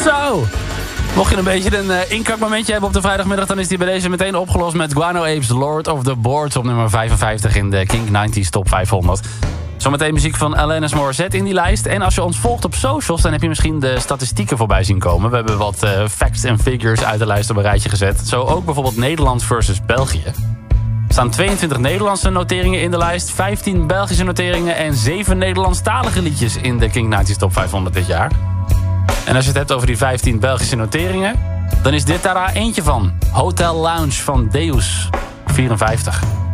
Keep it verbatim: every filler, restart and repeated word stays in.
Zo! Mocht je een beetje een uh, inkakmomentje hebben op de vrijdagmiddag... dan is die bij deze meteen opgelost met Guano Apes Lord of the Boards... op nummer vijfenvijftig in de Kink negentig Top vijfhonderd. Zometeen muziek van Alanis Morissette in die lijst. En als je ons volgt op socials, dan heb je misschien de statistieken voorbij zien komen. We hebben wat uh, facts en figures uit de lijst op een rijtje gezet. Zo ook bijvoorbeeld Nederland versus België. Er staan tweeëntwintig Nederlandse noteringen in de lijst... vijftien Belgische noteringen en zeven Nederlandstalige liedjes... in de Kink negentig Top vijfhonderd dit jaar. En als je het hebt over die vijftien Belgische noteringen... dan is dit daar eentje van. Hotel Lounge van Deus, vierenvijftig.